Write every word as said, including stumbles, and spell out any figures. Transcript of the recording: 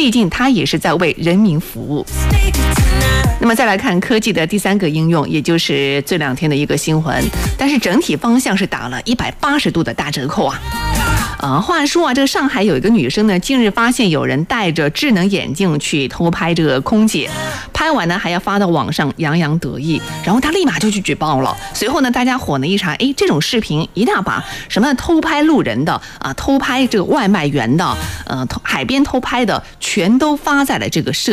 毕竟它也是在为人民服务。那么再来看科技的第三个应用，也就是这两天的一个新闻，但是整体方向是打了一百八十度的大折扣啊。呃，话说啊，这个上海有一个女生呢，近日发现有人戴着智能眼镜去偷拍这个空姐，拍完呢还要发到网上洋洋得意，然后她立马就去举报了。随后呢，大家伙呢一查，哎，这种视频一大把，什么偷拍路人的啊，偷拍这个外卖员的，呃，海边偷拍的，全都发在了这个社